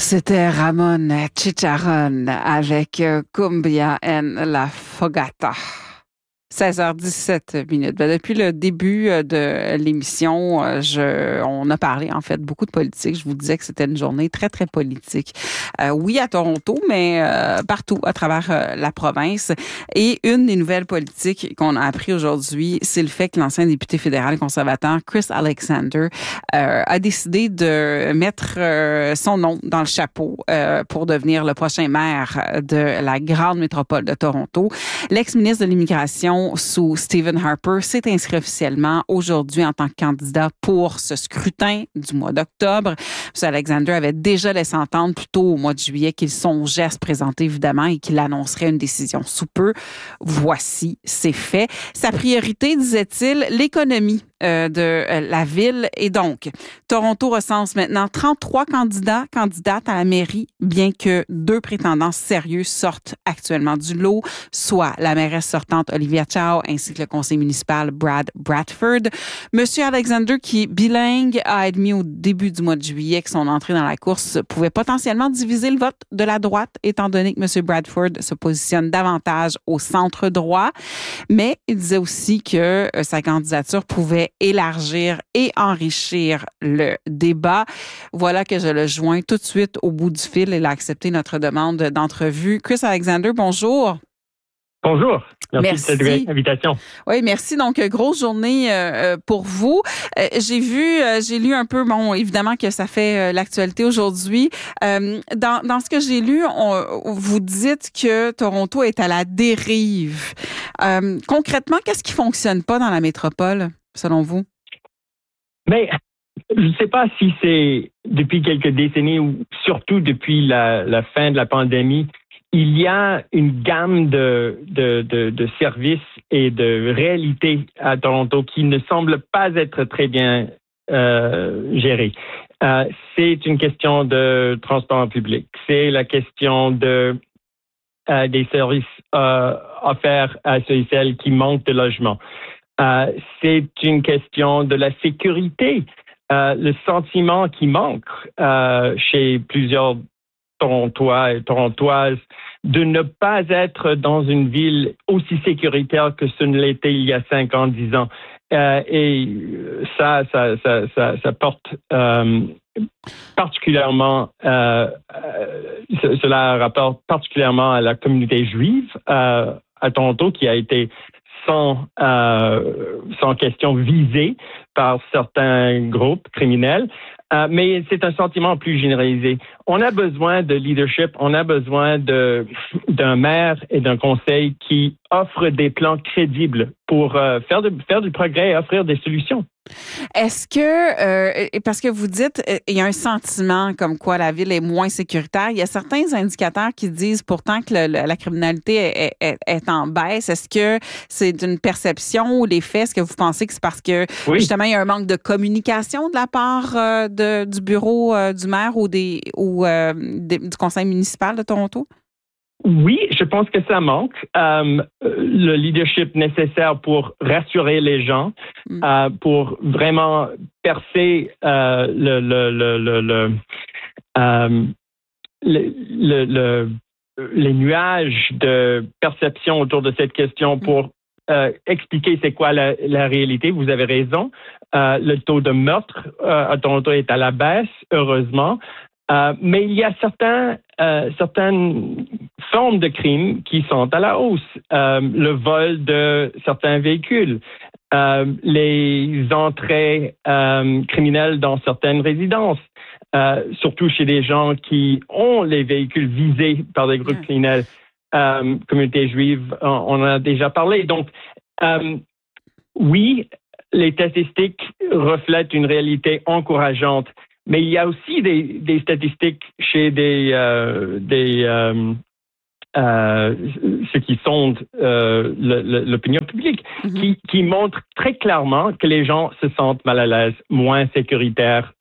C'était Ramon Chicharrón avec Cumbia en la Fogata. 16h17 minutes. Depuis le début de l'émission, on a parlé en fait beaucoup de politique. Je vous disais que c'était une journée très, très politique. Oui, à Toronto, mais partout à travers la province. Et une des nouvelles politiques qu'on a appris aujourd'hui, c'est le fait que l'ancien député fédéral conservateur Chris Alexander a décidé de mettre son nom dans le chapeau pour devenir le prochain maire de la grande métropole de Toronto. L'ex-ministre de l'Immigration sous Stephen Harper s'est inscrit aujourd'hui en tant que candidat pour ce scrutin du mois d'octobre. M. Alexander avait déjà laissé entendre plus tôt au mois de juillet qu'il songeait à se présenter évidemment et qu'il annoncerait une décision sous peu. Voici, c'est fait. Sa priorité, disait-il, l'économie de la ville. Et donc, Toronto recense maintenant 33 candidates à la mairie, bien que 2 prétendants sérieux sortent actuellement du lot, soit la mairesse sortante Olivia Chow ainsi que le conseil municipal Brad Bradford. Monsieur Alexander, qui est bilingue, a admis au début du mois de juillet que son entrée dans la course pouvait potentiellement diviser le vote de la droite, étant donné que Monsieur Bradford se positionne davantage au centre droit. Mais il disait aussi que sa candidature pouvait élargir et enrichir le débat. Voilà que je le joins tout de suite au bout du fil. Il a accepté notre demande d'entrevue. Chris Alexander, bonjour. Bonjour. Merci de cette invitation. Oui, merci. Donc, grosse journée pour vous. J'ai lu un peu, évidemment que ça fait l'actualité aujourd'hui. Dans ce que j'ai lu, vous dites que Toronto est à la dérive. Concrètement, qu'est-ce qui fonctionne pas dans la métropole, selon vous? Mais je ne sais pas si c'est depuis quelques décennies ou surtout depuis la fin de la pandémie, il y a une gamme de services et de réalités à Toronto qui ne semblent pas être très bien gérées. C'est une question de transport public. C'est la question des services offerts à ceux et celles qui manquent de logement. C'est une question de la sécurité. Le sentiment qui manque chez plusieurs Torontois et Torontoises de ne pas être dans une ville aussi sécuritaire que ce ne l'était il y a 5 ans, 10 ans. Et ça porte particulièrement, cela rapporte particulièrement à la communauté juive à Toronto qui a été sans question visée par certains groupes criminels. Mais c'est un sentiment plus généralisé. On a besoin de leadership, on a besoin d'un maire et d'un conseil qui offrent des plans crédibles pour faire du progrès et offrir des solutions. Est-ce que, parce que vous dites, il y a un sentiment comme quoi la ville est moins sécuritaire, il y a certains indicateurs qui disent pourtant que la criminalité est en baisse. Est-ce que c'est une perception ou les faits? Est-ce que vous pensez que c'est parce que, justement, il y a un manque de communication de la part du bureau du maire ou du conseil municipal de Toronto? Oui, je pense que ça manque. Le leadership nécessaire pour rassurer les gens, pour vraiment percer les nuages de perception autour de cette question pour expliquer c'est quoi la réalité. Vous avez raison. Le taux de meurtre à Toronto est à la baisse, heureusement. Mais il y a certaines formes de crimes qui sont à la hausse. Le vol de certains véhicules, les entrées criminelles dans certaines résidences, surtout chez des gens qui ont les véhicules visés par des groupes criminels. Communauté juive, on en a déjà parlé. Donc, oui, les statistiques reflètent une réalité encourageante. Mais il y a aussi des statistiques chez ceux qui sondent l'opinion publique, qui montrent très clairement que les gens se sentent mal à l'aise, moins sécuritaires,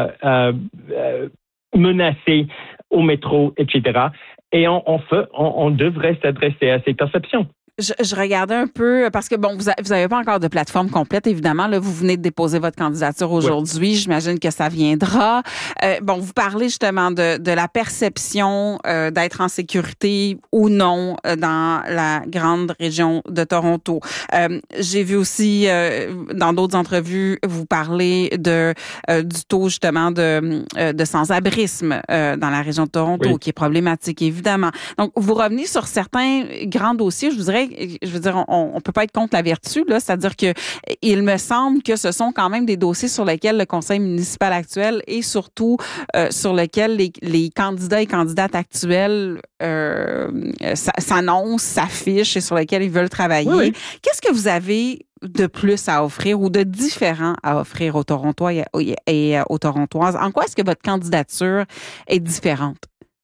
menacés au métro, etc. Et on devrait s'adresser à ces perceptions. Je regardais un peu, parce que bon, vous avez pas encore de plateforme complète, évidemment. Là, vous venez de déposer votre candidature aujourd'hui. Oui. J'imagine que ça viendra. Bon, vous parlez justement de la perception d'être en sécurité ou non dans la grande région de Toronto. J'ai vu aussi dans d'autres entrevues vous parler du taux justement de sans-abrisme dans la région de Toronto, oui, qui est problématique, évidemment. Donc, vous revenez sur certains grands dossiers. Je veux dire, on peut pas être contre la vertu, là. C'est-à-dire que il me semble que ce sont quand même des dossiers sur lesquels le conseil municipal actuel et surtout sur lesquels les candidats et candidates actuels s'annoncent, s'affichent et sur lesquels ils veulent travailler. Oui, oui. Qu'est-ce que vous avez de plus à offrir ou de différent à offrir aux Torontois et aux Torontoises? En quoi est-ce que votre candidature est différente?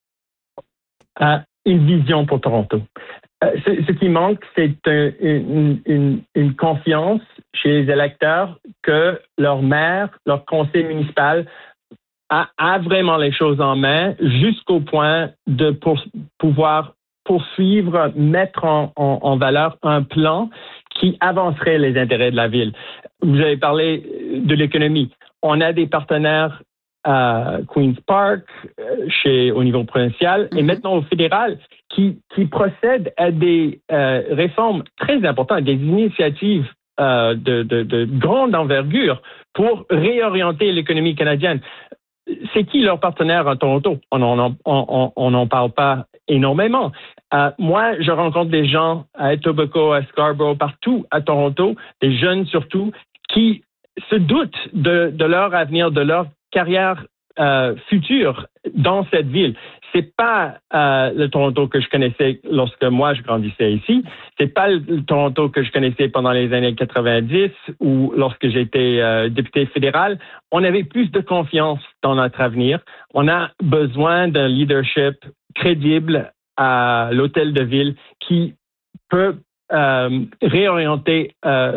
Une vision pour Toronto. Ce qui manque, c'est une confiance chez les électeurs que leur maire, leur conseil municipal a vraiment les choses en main jusqu'au point de pouvoir poursuivre, mettre en valeur un plan qui avancerait les intérêts de la ville. Vous avez parlé de l'économie. On a des partenaires à Queen's Park, au niveau provincial, et maintenant au fédéral, qui procèdent à des réformes très importantes, des initiatives de grande envergure pour réorienter l'économie canadienne. C'est qui leur partenaire à Toronto? On n'en parle pas énormément. Moi, je rencontre des gens à Etobicoke, à Scarborough, partout à Toronto, des jeunes surtout, qui se doutent de leur avenir, de leur carrière future dans cette ville. C'est pas le Toronto que je connaissais lorsque moi je grandissais ici. C'est pas le Toronto que je connaissais pendant les années 90 ou lorsque j'étais député fédéral. On avait plus de confiance dans notre avenir. On a besoin d'un leadership crédible à l'hôtel de ville qui peut réorienter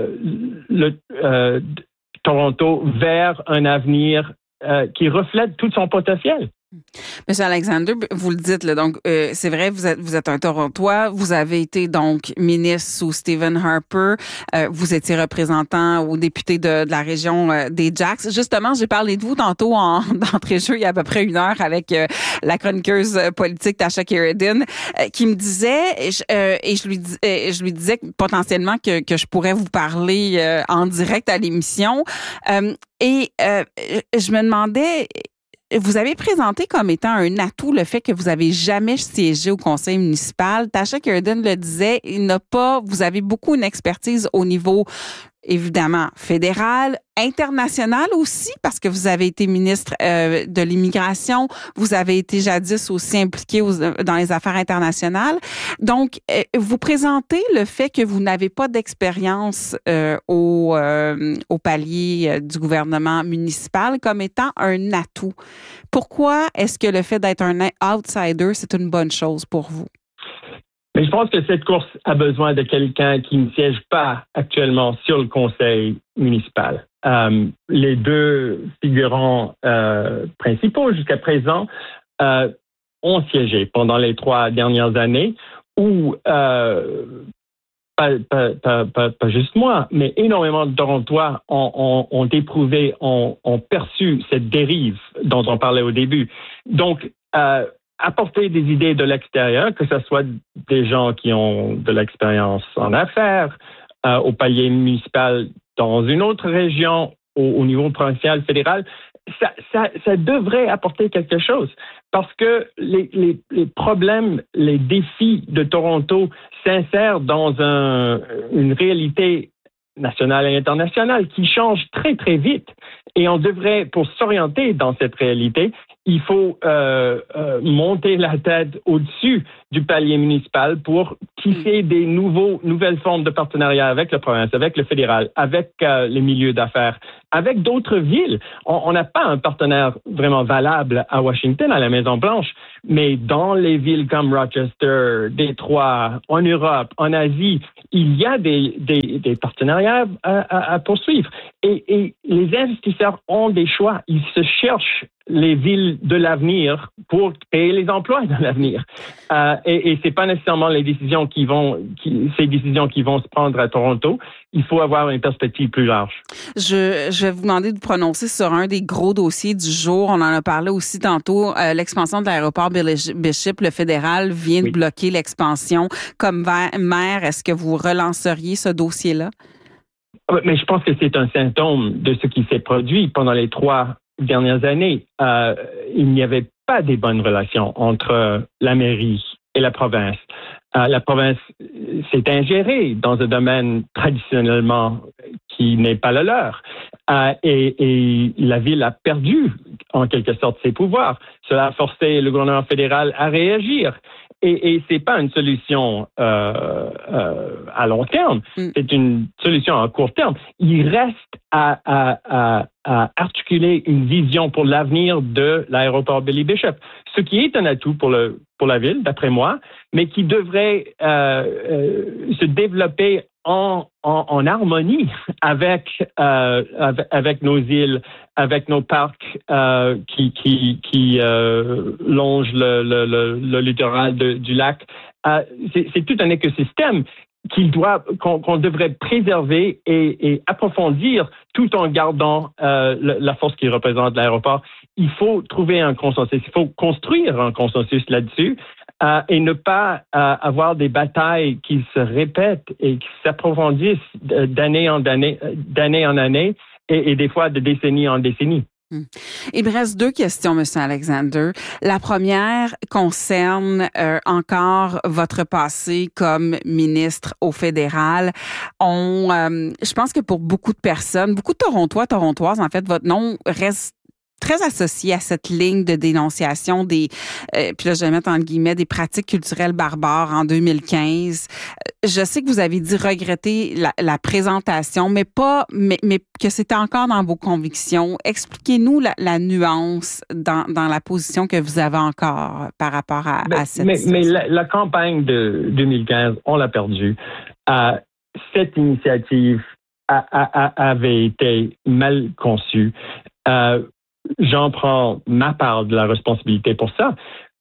Toronto vers un avenir qui reflète tout son potentiel. Monsieur Alexander, vous le dites, là, donc c'est vrai, vous êtes un Torontois, vous avez été donc ministre sous Stephen Harper, vous étiez représentant au député de la région des Jacks. Justement, j'ai parlé de vous tantôt d'entrée de jeu il y a à peu près une heure avec la chroniqueuse politique Tasha Kheiriddin qui me disait, et je lui disais potentiellement que je pourrais vous parler en direct à l'émission. Et je me demandais, vous avez présenté comme étant un atout le fait que vous avez jamais siégé au conseil municipal. Tasha Kheiriddin le disait, vous avez beaucoup une expertise au niveau évidemment fédéral, international aussi, parce que vous avez été ministre de l'immigration, vous avez été jadis aussi impliqué dans les affaires internationales. Donc, vous présentez le fait que vous n'avez pas d'expérience au palier du gouvernement municipal comme étant un atout. Pourquoi est-ce que le fait d'être un outsider, c'est une bonne chose pour vous? Mais je pense que cette course a besoin de quelqu'un qui ne siège pas actuellement sur le conseil municipal. Les deux figurants principaux jusqu'à présent ont siégé pendant les 3 dernières années où, pas juste moi, mais énormément de Torontois ont éprouvé, ont perçu cette dérive dont on parlait au début. Donc, apporter des idées de l'extérieur, que ce soit des gens qui ont de l'expérience en affaires, au palier municipal dans une autre région, au niveau provincial, fédéral, ça devrait apporter quelque chose. Parce que les problèmes, les défis de Toronto s'insèrent dans une réalité nationale et internationale qui change très, très vite. Et on devrait, pour s'orienter dans cette réalité, il faut monter la tête au-dessus du palier municipal pour tisser des nouvelles formes de partenariat avec la province, avec le fédéral, avec les milieux d'affaires, avec d'autres villes. On n'a pas un partenaire vraiment valable à Washington, à la Maison-Blanche, mais dans les villes comme Rochester, Détroit, en Europe, en Asie, il y a des partenariats à poursuivre. Et les investisseurs ont des choix. Ils se cherchent les villes de l'avenir pour créer les emplois de l'avenir. Et c'est pas nécessairement ces décisions qui vont se prendre à Toronto. Il faut avoir une perspective plus large. Je vais vous demander de vous prononcer sur un des gros dossiers du jour. On en a parlé aussi tantôt. L'expansion de l'aéroport Bishop, le fédéral vient de bloquer l'expansion. Comme maire, est-ce que vous relanceriez ce dossier-là? Mais je pense que c'est un symptôme de ce qui s'est produit pendant les 3 dernières années. Il n'y avait pas des bonnes relations entre la mairie et la province. La province s'est ingérée dans un domaine traditionnellement qui n'est pas le leur. Et la ville a perdu, en quelque sorte, ses pouvoirs. Cela a forcé le gouvernement fédéral à réagir. Et c'est pas une solution à long terme, c'est une solution à court terme. Il reste à articuler une vision pour l'avenir de l'aéroport Billy Bishop, ce qui est un atout pour la ville, d'après moi, mais qui devrait se développer en harmonie avec nos îles, avec nos parcs qui longent le littoral du lac. C'est tout un écosystème qu'on devrait préserver et approfondir tout en gardant la force qui représente l'aéroport. Il faut trouver un consensus, il faut construire un consensus là-dessus et ne pas avoir des batailles qui se répètent et qui s'approfondissent d'année en année et des fois de décennie en décennie. Il me reste 2 questions, M. Alexander. La première concerne encore votre passé comme ministre au fédéral. Je pense que pour beaucoup de personnes, beaucoup de Torontoises, en fait, votre nom reste très associé à cette ligne de dénonciation puis là, je vais mettre entre guillemets, des pratiques culturelles barbares en 2015. Je sais que vous avez dit regretter la présentation, mais que c'était encore dans vos convictions. Expliquez-nous la nuance dans la position que vous avez encore par rapport à cette situation. Mais la campagne de 2015, on l'a perdue. Cette initiative avait été mal conçue. J'en prends ma part de la responsabilité pour ça.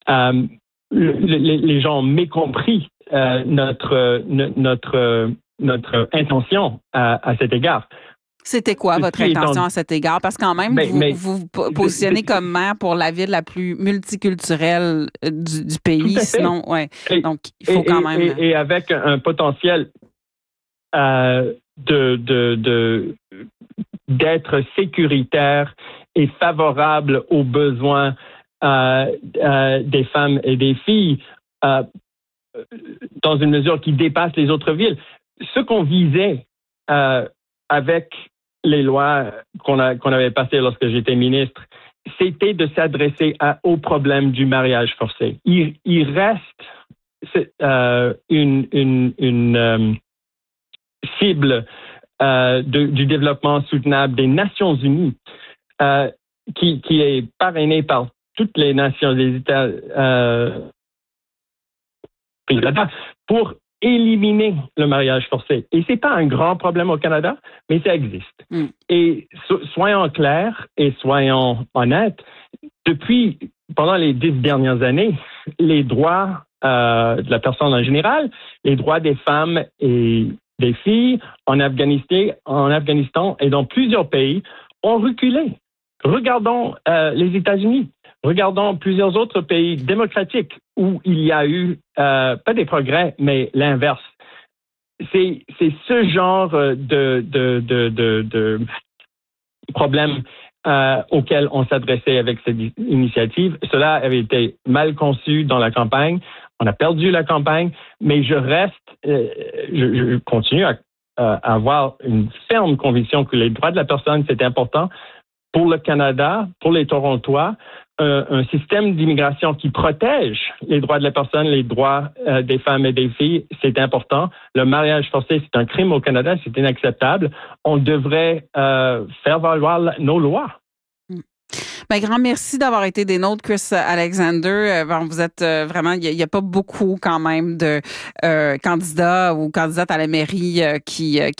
Les gens ont mécompris notre intention à cet égard. C'était quoi votre intention à cet égard? Parce que quand même, vous positionnez comme maire pour la ville la plus multiculturelle du pays. Sinon, ouais. Donc, il faut quand même... Et avec un potentiel d'être sécuritaire et favorable aux besoins des femmes et des filles dans une mesure qui dépasse les autres villes. Ce qu'on visait avec les lois qu'on avait passées lorsque j'étais ministre, c'était de s'adresser au problème du mariage forcé. Il reste une cible du développement soutenable des Nations Unies qui est parrainée par toutes les nations des États pour éliminer le mariage forcé. Et c'est pas un grand problème au Canada, mais ça existe. Et soyons clairs et soyons honnêtes, pendant les 10 dernières années, les droits de la personne en général, les droits des femmes et des filles en Afghanistan et dans plusieurs pays ont reculé. Regardons les États-Unis. Regardons plusieurs autres pays démocratiques où il y a eu, pas des progrès, mais l'inverse. C'est ce genre de problème auquel on s'adressait avec cette initiative. Cela avait été mal conçu dans la campagne. On a perdu la campagne, mais je continue à avoir une ferme conviction que les droits de la personne, c'est important pour le Canada, pour les Torontois, un système d'immigration qui protège les droits de la personne, les droits des femmes et des filles, c'est important. Le mariage forcé, c'est un crime au Canada, c'est inacceptable. On devrait faire valoir nos lois. Ben, grand merci d'avoir été des nôtres, Chris Alexander. Vous êtes vraiment, il y a pas beaucoup quand même de candidats ou candidates à la mairie qui